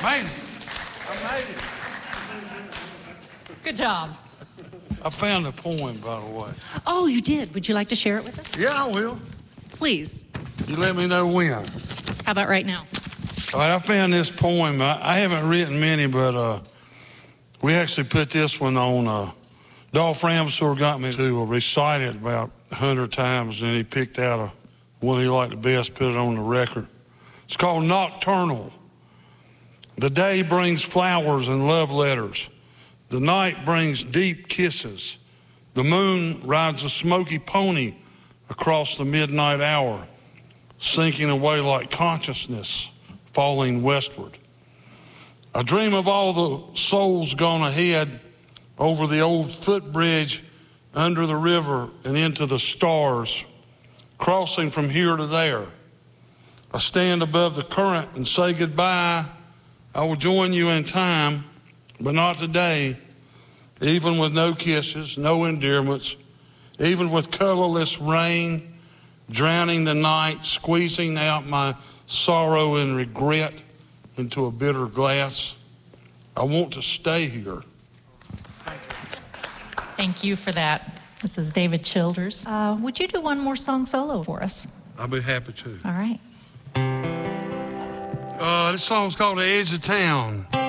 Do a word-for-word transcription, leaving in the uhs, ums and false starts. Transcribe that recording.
Made it. I made it. Good job. I found a poem, by the way. Oh, you did. Would you like to share it with us? Yeah, I will. Please. You let me know when. How about right now? All right, I found this poem. I, I haven't written many, but uh, we actually put this one on. Uh, Dolph Ramsor got me to recite it about a hundred times, and he picked out a one he liked the best, put it on the record. It's called Nocturnal. The day brings flowers and love letters. The night brings deep kisses. The moon rides a smoky pony across the midnight hour, sinking away like consciousness falling westward. I dream of all the souls gone ahead over the old footbridge under the river and into the stars, crossing from here to there. I stand above the current and say goodbye. I will join you in time, but not today, even with no kisses, no endearments, even with colorless rain, drowning the night, squeezing out my sorrow and regret into a bitter glass. I want to stay here. Thank you for that. This is David Childers. Uh, would you do one more song solo for us? I'll be happy to. All right. Uh, this song's called The Edge of Town.